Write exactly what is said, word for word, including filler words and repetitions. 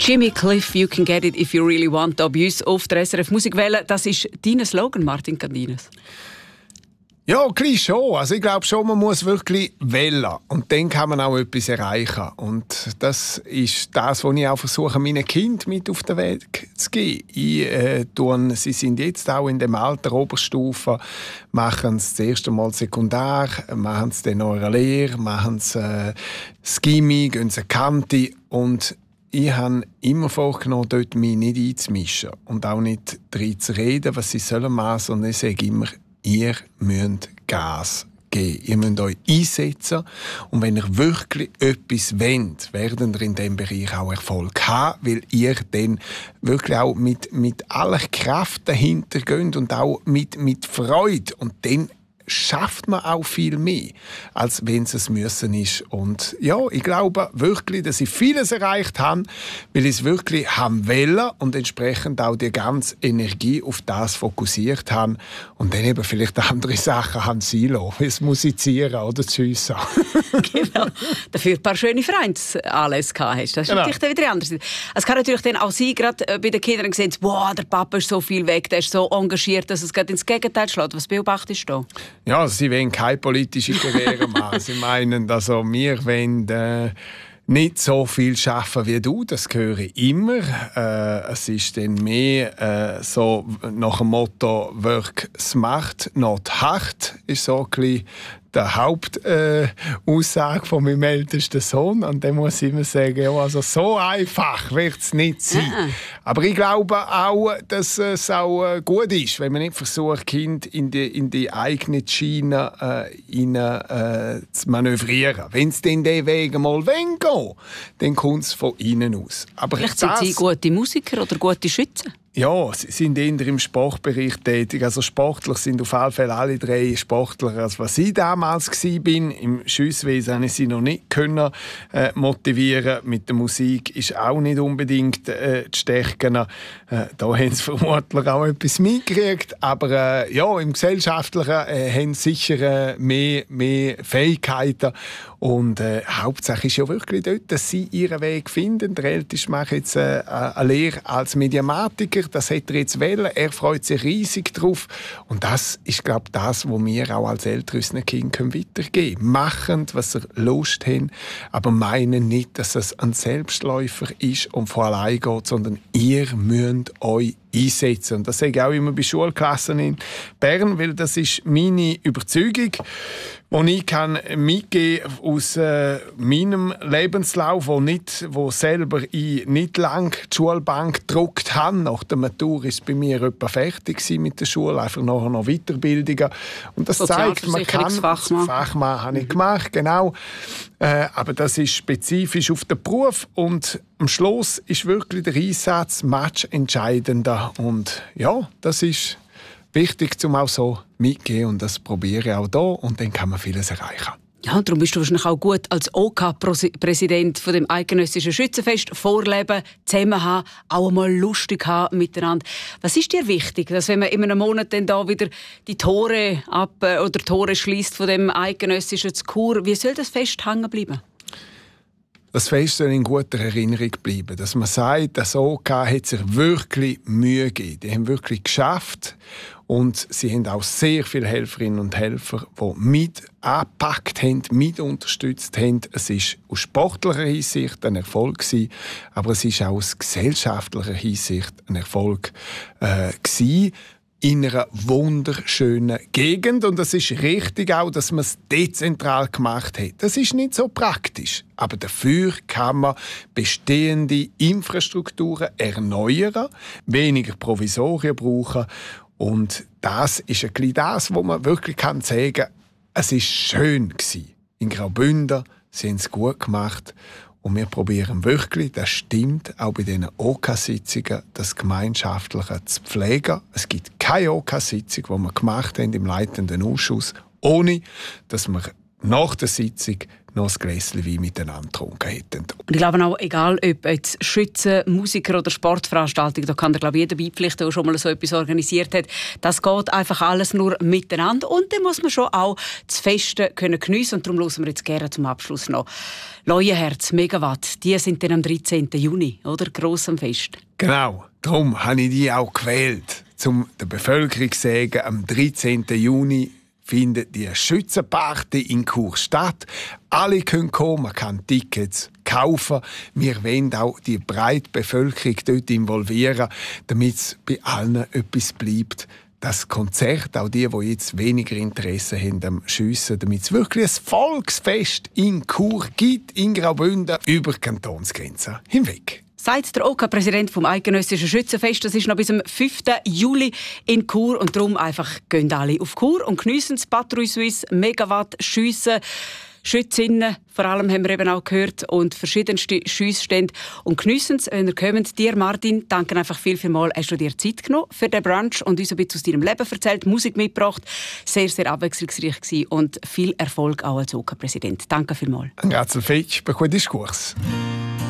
Jimmy Cliff, you can get it if you really want. Da bei uns auf der S R F Musikwelle. Das ist dein Slogan, Martin Candines. Ja, gleich schon. Also ich glaube schon, man muss wirklich wählen. Und dann kann man auch etwas erreichen. Und das ist das, was ich auch versuche, meinen Kindern mit auf den Weg zu geben. Ich, äh, tun, sie sind jetzt auch in dem Alter Oberstufe, machen es das erste Mal sekundär, machen es dann noch eine Lehre, machen es äh, das Gimmi, gehen sie Kante. Und ich habe immer vorgenommen, dort mich nicht einzumischen und auch nicht darin zu reden, was sie sollen machen, sondern ich sage immer, ihr müsst Gas geben. Ihr müsst euch einsetzen. Und wenn ihr wirklich etwas wollt, werdet ihr in diesem Bereich auch Erfolg haben, weil ihr dann wirklich auch mit, mit aller Kraft dahinter geht und auch mit, mit Freude. Und dann schafft man auch viel mehr, als wenn es es müssen ist. Und ja, ich glaube wirklich, dass ich vieles erreicht habe, weil ich es wirklich haben wollen und entsprechend auch die ganze Energie auf das fokussiert habe und dann eben vielleicht andere Sachen haben sein lassen, wie das Musizieren oder das Schiessen. Genau. Dafür ein paar schöne Vereinsanlässe gehabt hast. Das ist genau. natürlich dann wieder anders. Es kann natürlich dann auch sein, gerade bei den Kindern sehen, wow, der Papa ist so viel weg, der ist so engagiert, dass es gerade ins Gegenteil schlägt. Was beobachtest du? Ja, sie wollen keine politische Karriere machen. Sie meinen, also wir wollen äh, nicht so viel arbeiten wie du, das höre ich immer. Äh, es ist dann mehr äh, so nach dem Motto «Work smart, not hard» ist so ein bisschen die Hauptaussage äh, von meinem ältesten Sohn. Und dann muss ich immer sagen, ja, also so einfach wird es nicht sein. Ja. Aber ich glaube auch, dass es auch äh, gut ist, wenn man nicht versucht, Kind in die, in die eigene Schiene äh, rein, äh, zu manövrieren. Wenn es den Weg einmal gehen will, dann kommt es von innen aus. Aber vielleicht sind Sie gute Musiker oder gute Schützen? Ja, sie sind eher im Sportbereich tätig. Also sportlich sind auf jeden Fall alle drei sportlicher, als was ich damals war. Im Schiesswesen konnte ich sie noch nicht können, äh, motivieren. Mit der Musik ist auch nicht unbedingt äh, zu stechen. Äh, da haben sie vermutlich auch etwas mitgekriegt. Aber äh, ja, im Gesellschaftlichen äh, haben sie sicher äh, mehr, mehr Fähigkeiten. Und äh, Hauptsache ist ja wirklich dort, dass sie ihren Weg finden. Der Älteste macht jetzt äh, eine Lehre als Mediamatiker. Das hat er jetzt wählen. Er freut sich riesig drauf. Und das ist, glaube ich, das, was wir auch als Eltern unseren Kindern weitergeben können. Machen, was sie Lust haben, aber meinen nicht, dass es ein Selbstläufer ist und von allein geht, sondern ihr müsst euch einsetzen. Und das sage ich auch immer bei Schulklassen in Bern, weil das ist meine Überzeugung, die ich kann mitgeben aus äh, meinem Lebenslauf, wo nicht, wo selber ich nicht lang die Schulbank gedruckt habe. Nach der Matur ist es bei mir etwa fertig mit der Schule, einfach nachher noch Weiterbildungen. Und das zeigt, man kann Fachmann. Fachmann habe ich gemacht, genau. Äh, aber das ist spezifisch auf den Beruf und am Schluss ist wirklich der Einsatz matchentscheidender. Und ja, das ist wichtig, um auch so mitzugehen und das probiere ich auch hier und dann kann man vieles erreichen. Ja, und darum bist du wahrscheinlich auch gut als O K-Präsident von dem Eidgenössischen Schützenfest vorleben, zusammen haben, auch einmal lustig haben miteinander. Was ist dir wichtig, dass wenn man in einem Monat dann da wieder die Tore ab oder Tore schließt von dem Eidgenössischen zu Chur, wie soll das Fest hängen bleiben? Das Fest soll in guter Erinnerung bleiben. Dass man sagt, das O K hat sich wirklich Mühe gegeben. Die haben wirklich geschafft. Und sie haben auch sehr viele Helferinnen und Helfer, die mit angepackt haben, mit unterstützt haben. Es war aus sportlicher Hinsicht ein Erfolg gewesen, aber es war auch aus gesellschaftlicher Hinsicht ein Erfolg äh, gewesen. In einer wunderschönen Gegend. Und es ist richtig auch, dass man es dezentral gemacht hat. Das ist nicht so praktisch. Aber dafür kann man bestehende Infrastrukturen erneuern, weniger Provisorien brauchen. Und das ist ein bisschen das, wo man wirklich kann sagen kann, es war schön gewesen. In Graubünden, sie haben es gut gemacht. Und wir probieren wirklich, das stimmt, auch bei diesen O K-Sitzungen, das Gemeinschaftliche zu pflegen. Es gibt keine O K-Sitzung, die wir gemacht haben im leitenden Ausschuss, ohne dass wir nach der Sitzung noch ein Gläschen Wein miteinander getrunken hätten. Und ich glaube auch, egal ob jetzt Schützen, Musiker oder Sportveranstaltungen, da kann da glaube ich, jeder beipflichten, der schon mal so etwas organisiert hat. Das geht einfach alles nur miteinander und dann muss man schon auch das Feste können geniessen. Und darum hören wir jetzt gerne zum Abschluss noch Leuenherz, Megawatt, die sind dann am dreizehnten Juni, oder? Gross am Fest. Genau, darum habe ich die auch gewählt, um der Bevölkerung zu sagen, am dreizehnten Juni findet die Schützenparty in Chur statt. Alle können kommen, man kann Tickets kaufen. Wir wollen auch die breite Bevölkerung dort involvieren, damit es bei allen etwas bleibt. Das Konzert, auch die, die jetzt weniger Interesse haben am Schiessen, damit es wirklich ein Volksfest in Chur gibt, in Graubünden, über die Kantonsgrenzen hinweg. Sagt der O K-Präsident vom Eidgenössischen Schützenfest, das ist noch bis zum fünften Juli in Chur und darum einfach gehen alle auf Chur und geniessen das Patrouille Suisse, Megawatt, Schiessen, Schützinnen, vor allem haben wir eben auch gehört, und verschiedenste Schiessstände. Und geniessen es, wenn ihr kommt. Dir, Martin, danke einfach viel, viel mal. Hast du dir Zeit genommen für den Brunch und uns ein bisschen aus deinem Leben erzählt, Musik mitgebracht. Sehr, sehr abwechslungsreich gewesen und viel Erfolg auch als O K-Präsident. Danke vielmals. Grazie, Fetch, per quel discorso.